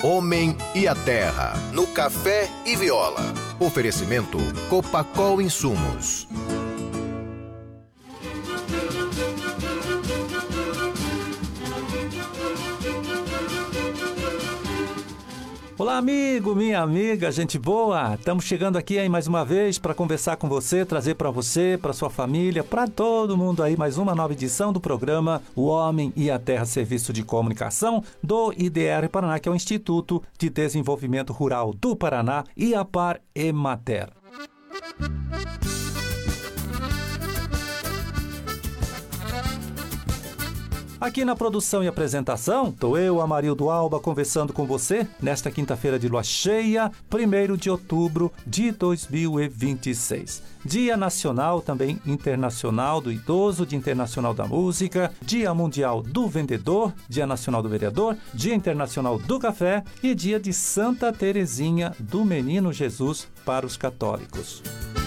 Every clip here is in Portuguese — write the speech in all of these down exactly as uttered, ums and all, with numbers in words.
Homem e a Terra, no Café e Viola. Oferecimento Copacol Insumos. Olá, amigo, minha amiga, gente boa. Estamos chegando aqui aí mais uma vez para conversar com você, trazer para você, para sua família, para todo mundo aí mais uma nova edição do programa O Homem e a Terra, Serviço de Comunicação do I D R Paraná, que é o Instituto de Desenvolvimento Rural do Paraná, e a Par Emater. Aqui na produção e apresentação, estou eu, Amarildo Alba, conversando com você nesta quinta-feira de lua cheia, primeiro de outubro de dois mil e vinte e seis. Dia Nacional, também Internacional do Idoso, Dia Internacional da Música, Dia Mundial do Vendedor, Dia Nacional do Vereador, Dia Internacional do Café e Dia de Santa Teresinha do Menino Jesus para os católicos.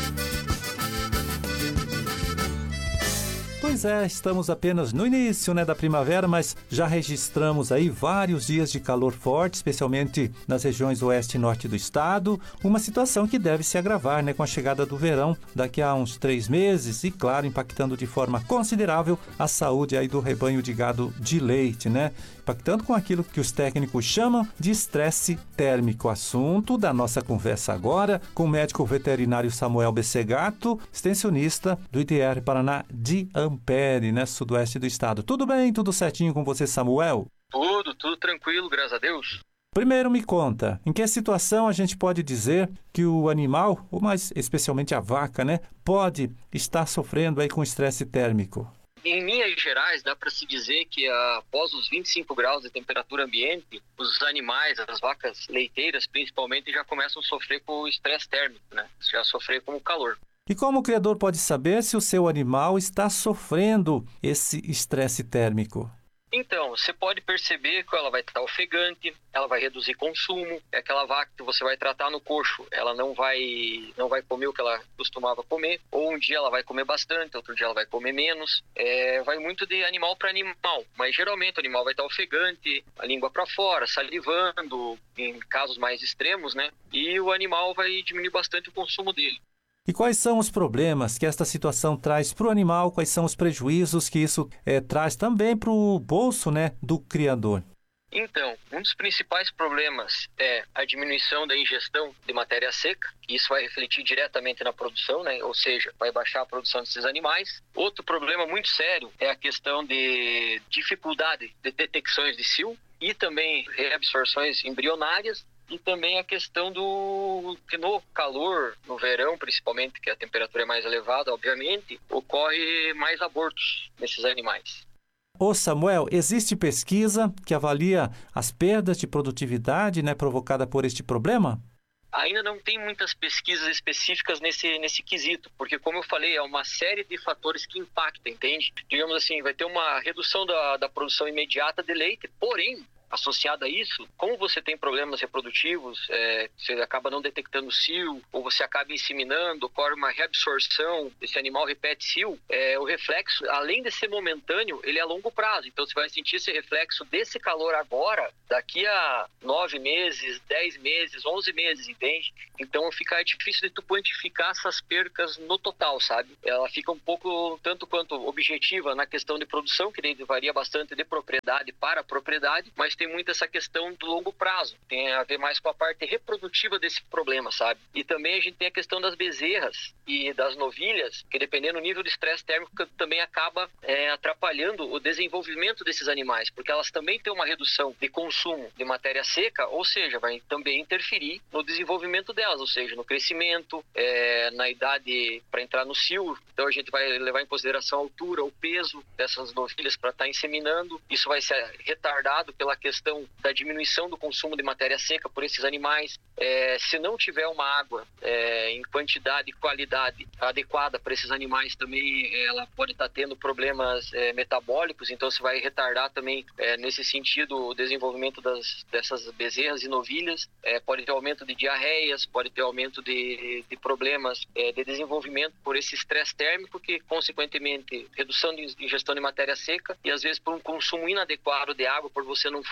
Pois é, estamos apenas no início, né, da primavera, mas já registramos aí vários dias de calor forte, especialmente nas regiões oeste e norte do estado, uma situação que deve se agravar, né, com a chegada do verão daqui a uns três meses e, claro, impactando de forma considerável a saúde aí do rebanho de gado de leite, né, impactando com aquilo que os técnicos chamam de estresse térmico. Assunto da nossa conversa agora com o médico veterinário Samuel Bessegato, extensionista do I D R Paraná de Ampere, né, sudoeste do estado. Tudo bem? Tudo certinho com você, Samuel? Tudo, tudo tranquilo, graças a Deus. Primeiro me conta, em que situação a gente pode dizer que o animal, ou mais especialmente a vaca, né, pode estar sofrendo aí com estresse térmico? Em linhas gerais, dá para se dizer que após os vinte e cinco graus de temperatura ambiente, os animais, as vacas leiteiras principalmente, já começam a sofrer com o estresse térmico, né? Já sofrer com o calor. E como o criador pode saber se o seu animal está sofrendo esse estresse térmico? Então, você pode perceber que ela vai estar ofegante, ela vai reduzir consumo, é aquela vaca que você vai tratar no coxo, ela não vai, não vai comer o que ela costumava comer, ou um dia ela vai comer bastante, outro dia ela vai comer menos, é, vai muito de animal para animal, mas geralmente o animal vai estar ofegante, a língua para fora, salivando, em casos mais extremos, né? E o animal vai diminuir bastante o consumo dele. E quais são os problemas que esta situação traz para o animal? Quais são os prejuízos que isso é, traz também para o bolso, né, do criador? Então, um dos principais problemas é a diminuição da ingestão de matéria seca. Isso vai refletir diretamente na produção, né? Ou seja, vai baixar a produção desses animais. Outro problema muito sério é a questão de dificuldade de detecções de cio e também reabsorções embrionárias. E também a questão do que no calor, no verão principalmente, que a temperatura é mais elevada, obviamente, ocorre mais abortos nesses animais. Ô Samuel, existe pesquisa que avalia as perdas de produtividade, né, provocada por este problema? Ainda não tem muitas pesquisas específicas nesse, nesse quesito, porque como eu falei, é uma série de fatores que impactam, entende? Digamos assim, vai ter uma redução da, da produção imediata de leite, porém, associado a isso, como você tem problemas reprodutivos, é, você acaba não detectando cio, ou você acaba inseminando, ocorre uma reabsorção, esse animal repete cio, é, o reflexo, além de ser momentâneo, ele é a longo prazo. Então você vai sentir esse reflexo desse calor agora, daqui a nove meses, dez meses, onze meses, entende? Então fica difícil de tu quantificar essas percas no total, sabe? Ela fica um pouco, tanto quanto objetiva na questão de produção, que varia bastante de propriedade para propriedade, mas tem muito essa questão do longo prazo, tem a ver mais com a parte reprodutiva desse problema, sabe? E também a gente tem a questão das bezerras e das novilhas, que dependendo do nível de estresse térmico também acaba é, atrapalhando o desenvolvimento desses animais, porque elas também têm uma redução de consumo de matéria seca, ou seja, vai também interferir no desenvolvimento delas, ou seja, no crescimento, é, na idade para entrar no cio. Então a gente vai levar em consideração a altura, o peso dessas novilhas para estar inseminando. Isso vai ser retardado pela questão questão da diminuição do consumo de matéria seca por esses animais. É, se não tiver uma água é, em quantidade e qualidade adequada para esses animais também, ela pode estar tendo problemas é, metabólicos, então você vai retardar também é, nesse sentido o desenvolvimento das, dessas bezerras e novilhas. É, pode ter aumento de diarreias, pode ter aumento de, de problemas é, de desenvolvimento por esse estresse térmico, que consequentemente redução de ingestão de matéria seca e às vezes por um consumo inadequado de água, por você não for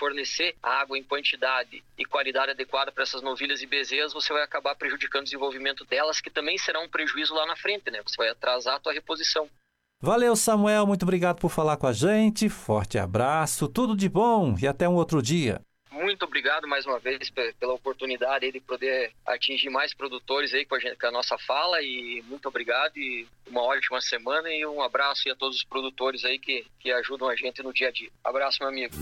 fornecer água em quantidade e qualidade adequada para essas novilhas e bezerras, você vai acabar prejudicando o desenvolvimento delas, que também será um prejuízo lá na frente, né? Você vai atrasar a tua reposição. Valeu, Samuel, muito obrigado por falar com a gente. Forte abraço, tudo de bom e até um outro dia. Muito obrigado mais uma vez pela oportunidade de poder atingir mais produtores aí com a, gente, com a nossa fala, e muito obrigado e uma ótima semana e um abraço aí a todos os produtores aí que, que ajudam a gente no dia a dia. Abraço, meu amigo.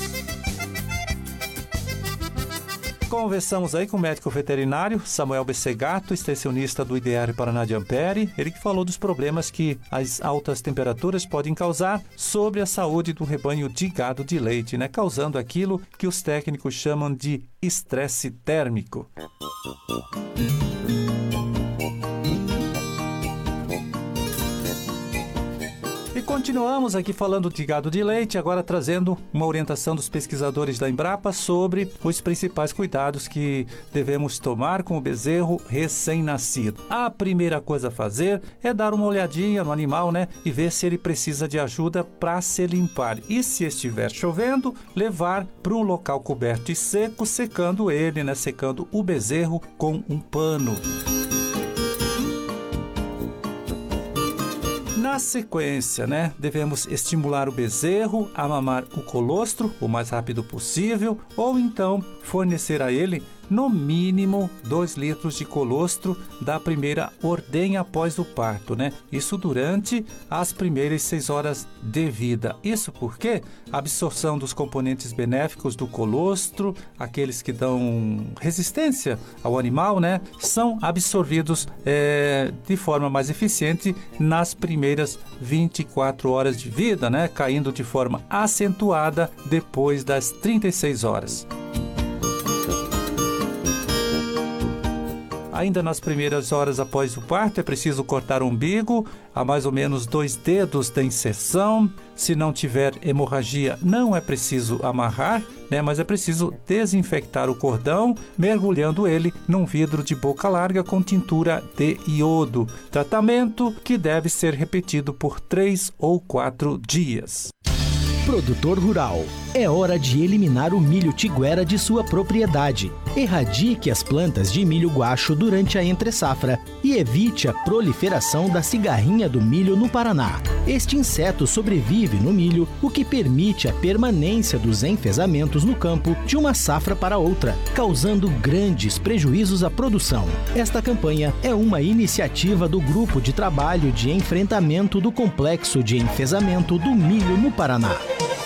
Conversamos aí com o médico veterinário Samuel Bessegato, extensionista do I D R Paraná de Ampere, ele que falou dos problemas que as altas temperaturas podem causar sobre a saúde do rebanho de gado de leite, né? Causando aquilo que os técnicos chamam de estresse térmico. E continuamos aqui falando de gado de leite, agora trazendo uma orientação dos pesquisadores da Embrapa sobre os principais cuidados que devemos tomar com o bezerro recém-nascido. A primeira coisa a fazer é dar uma olhadinha no animal, né, e ver se ele precisa de ajuda para se limpar. E se estiver chovendo, levar para um local coberto e seco, secando ele, né, secando o bezerro com um pano. Na sequência, né, devemos estimular o bezerro a mamar o colostro o mais rápido possível, ou então fornecer a ele no mínimo dois litros de colostro da primeira ordenha após o parto, né? Isso durante as primeiras seis horas de vida. Isso porque a absorção dos componentes benéficos do colostro, aqueles que dão resistência ao animal, né, são absorvidos é, de forma mais eficiente nas primeiras vinte e quatro horas de vida, né, caindo de forma acentuada depois das trinta e seis horas. Ainda nas primeiras horas após o parto, é preciso cortar o umbigo a mais ou menos dois dedos da inserção. Se não tiver hemorragia, não é preciso amarrar, né? Mas é preciso desinfectar o cordão, mergulhando ele num vidro de boca larga com tintura de iodo. Tratamento que deve ser repetido por três ou quatro dias. Produtor rural, é hora de eliminar o milho tiguera de sua propriedade. Erradique as plantas de milho guacho durante a entre-safra e evite a proliferação da cigarrinha do milho no Paraná. Este inseto sobrevive no milho, o que permite a permanência dos enfesamentos no campo de uma safra para outra, causando grandes prejuízos à produção. Esta campanha é uma iniciativa do Grupo de Trabalho de Enfrentamento do Complexo de Enfesamento do Milho no Paraná.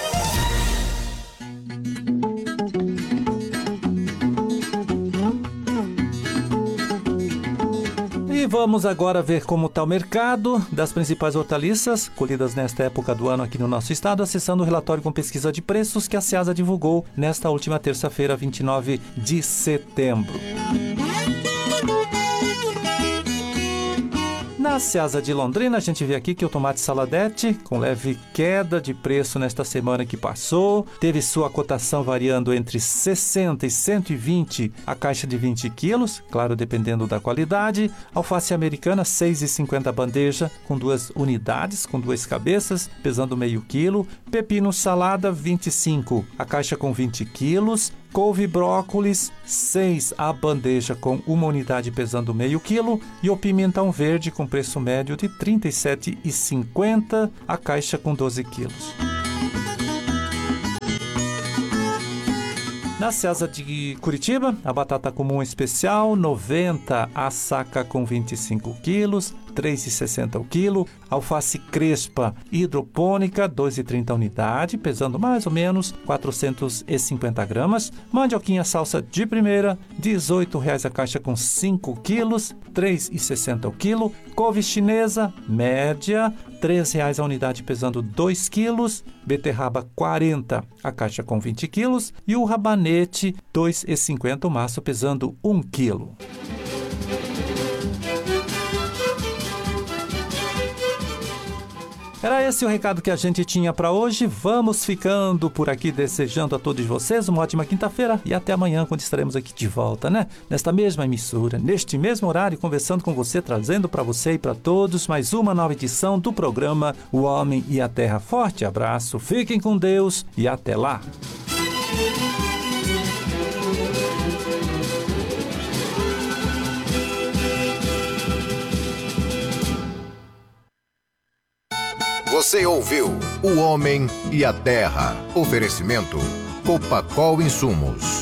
E vamos agora ver como está o mercado das principais hortaliças colhidas nesta época do ano aqui no nosso estado, acessando o relatório com pesquisa de preços que a Ceasa divulgou nesta última terça-feira, vinte e nove de setembro. Na Ceasa de Londrina, a gente vê aqui que o tomate saladete, com leve queda de preço nesta semana que passou, teve sua cotação variando entre sessenta e cento e vinte a caixa de vinte quilos, claro, dependendo da qualidade. Alface americana, seis reais e cinquenta a bandeja, com duas unidades, com duas cabeças, pesando meio quilo. Pepino salada, vinte e cinco a caixa com vinte quilos. Couve brócolis, seis a bandeja com uma unidade pesando meio quilo, e o pimentão verde com preço médio de trinta e sete reais e cinquenta a caixa com doze quilos. Na Ceasa de Curitiba, a batata comum especial, noventa a saca com vinte e cinco quilos, três reais e sessenta o quilo. Alface crespa hidropônica, dois reais e trinta a unidade, pesando mais ou menos quatrocentos e cinquenta gramas. Mandioquinha salsa de primeira, dezoito reais a caixa com cinco quilos, três reais e sessenta o quilo. Couve chinesa, média, três reais a unidade, pesando dois quilos. Beterraba, quarenta a caixa com vinte quilos. E o rabanete, dois reais e cinquenta o maço, pesando um quilo. Era esse o recado que a gente tinha para hoje. Vamos ficando por aqui, desejando a todos vocês uma ótima quinta-feira e até amanhã, quando estaremos aqui de volta, né? Nesta mesma emissora, neste mesmo horário, conversando com você, trazendo para você e para todos mais uma nova edição do programa O Homem e a Terra. Forte abraço, fiquem com Deus e até lá! Você ouviu O Homem e a Terra. Oferecimento Copacol Insumos.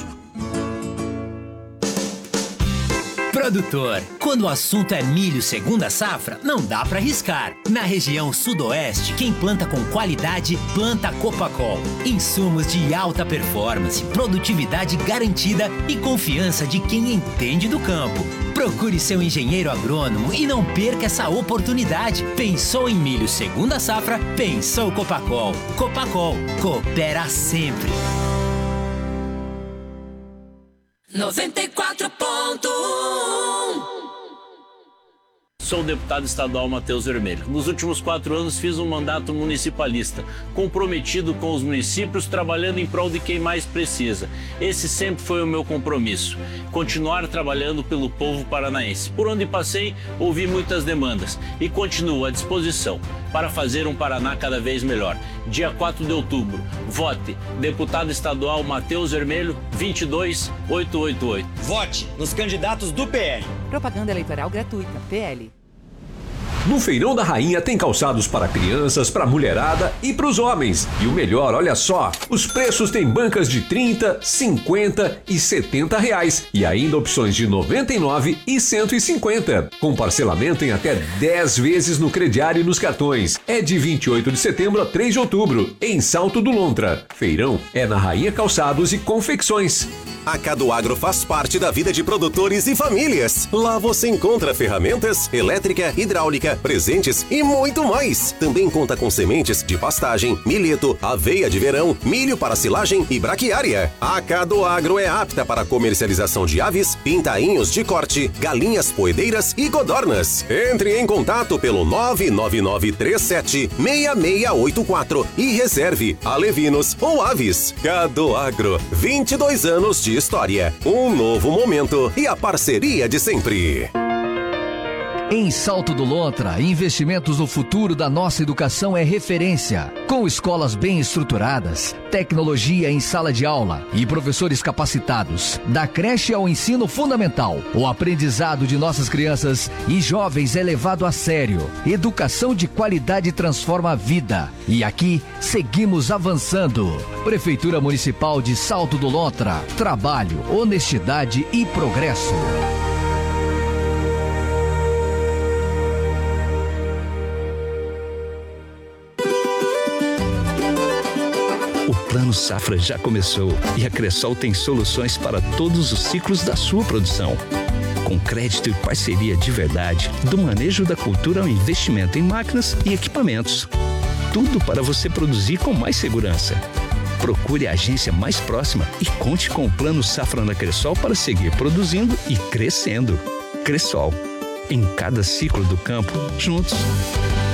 Produtor, quando o assunto é milho segunda safra, não dá pra arriscar. Na região sudoeste, quem planta com qualidade, planta Copacol. Insumos de alta performance, produtividade garantida e confiança de quem entende do campo. Procure seu engenheiro agrônomo e não perca essa oportunidade. Pensou em milho segunda safra? Pensou Copacol. Copacol, coopera sempre. noventa e quatro ponto um. Sou o deputado estadual Matheus Vermelho. Nos últimos quatro anos fiz um mandato municipalista, comprometido com os municípios, trabalhando em prol de quem mais precisa. Esse sempre foi o meu compromisso, continuar trabalhando pelo povo paranaense. Por onde passei, ouvi muitas demandas e continuo à disposição para fazer um Paraná cada vez melhor. Dia quatro de outubro, vote deputado estadual Matheus Vermelho, vinte e dois mil oitocentos e oitenta e oito. Vote nos candidatos do P L. Propaganda eleitoral gratuita, P L. No Feirão da Rainha tem calçados para crianças, para mulherada e para os homens. E o melhor, olha só, os preços têm bancas de trinta, cinquenta e setenta reais e ainda opções de noventa e nove e cento e cinquenta, com parcelamento em até dez vezes no crediário e nos cartões. É de vinte e oito de setembro a três de outubro, em Salto do Lontra. Feirão é na Rainha Calçados e Confecções. A Cadoagro faz parte da vida de produtores e famílias. Lá você encontra ferramentas, elétrica, hidráulica, presentes e muito mais. Também conta com sementes de pastagem, milheto, aveia de verão, milho para silagem e braquiária. A Cadoagro é apta para comercialização de aves, pintainhos de corte, galinhas poedeiras e codornas. Entre em contato pelo nove nove nove três sete seis seis oito quatro e reserve alevinos ou aves. Cadoagro, vinte e dois anos de história, um novo momento e a parceria de sempre. Em Salto do Lontra, investimentos no futuro da nossa educação é referência. Com escolas bem estruturadas, tecnologia em sala de aula e professores capacitados, da creche ao ensino fundamental, o aprendizado de nossas crianças e jovens é levado a sério. Educação de qualidade transforma a vida. E aqui, seguimos avançando. Prefeitura Municipal de Salto do Lontra. Trabalho, honestidade e progresso. O Plano Safra já começou e a Cressol tem soluções para todos os ciclos da sua produção. Com crédito e parceria de verdade, do manejo da cultura ao investimento em máquinas e equipamentos. Tudo para você produzir com mais segurança. Procure a agência mais próxima e conte com o Plano Safra da Cressol para seguir produzindo e crescendo. Cressol, em cada ciclo do campo, juntos.